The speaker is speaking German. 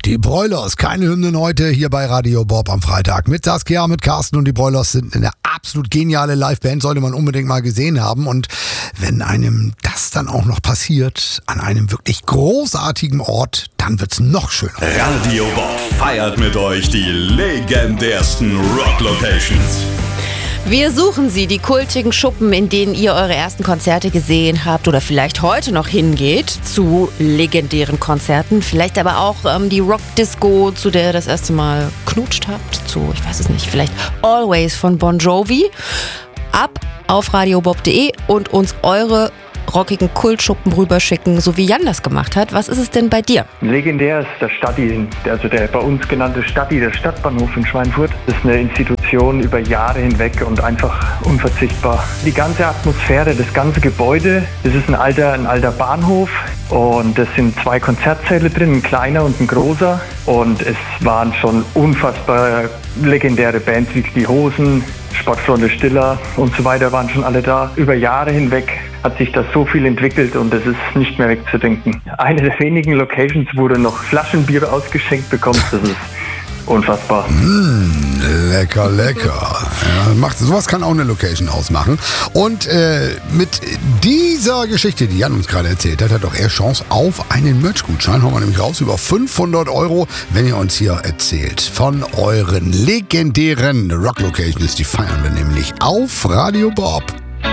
Die Broilers, keine Hymnen heute hier bei Radio Bob am Freitag. Mit Saskia, mit Carsten, und die Broilers sind eine absolut geniale Liveband, sollte man unbedingt mal gesehen haben. Und wenn einem das dann auch noch passiert, an einem wirklich großartigen Ort, dann wird's noch schöner. Radio Bob feiert mit euch die legendärsten Rock-Locations. Wir suchen sie, die kultigen Schuppen, in denen ihr eure ersten Konzerte gesehen habt oder vielleicht heute noch hingeht zu legendären Konzerten. Vielleicht aber auch die Rock-Disco, zu der ihr das erste Mal knutscht habt. Zu, ich weiß es nicht, vielleicht Always von Bon Jovi. Ab auf radiobob.de und uns eure rockigen Kultschuppen rüberschicken, so wie Jan das gemacht hat. Was ist es denn bei dir? Legendär ist der Stadti, also der bei uns genannte Stadti, der Stadtbahnhof in Schweinfurt. Das ist eine Institution über Jahre hinweg und einfach unverzichtbar. Die ganze Atmosphäre, das ganze Gebäude, das ist ein alter Bahnhof und es sind 2 Konzertsäle drin, ein kleiner und ein großer. Und es waren schon unfassbar legendäre Bands wie die Hosen, Sportfreunde Stiller und so weiter waren schon alle da. Über Jahre hinweg hat sich das so viel entwickelt und es ist nicht mehr wegzudenken. Eine der wenigen Locations, wo du noch Flaschenbier ausgeschenkt bekommst, das ist unfassbar. Lecker, lecker. Ja, sowas kann auch eine Location ausmachen. Und mit dieser Geschichte, die Jan uns gerade erzählt hat, hat auch er Chance auf einen Merch-Gutschein. Hauen wir nämlich raus, über 500 €, wenn ihr uns hier erzählt von euren legendären Rock-Locations. Die feiern wir nämlich auf Radio Bob.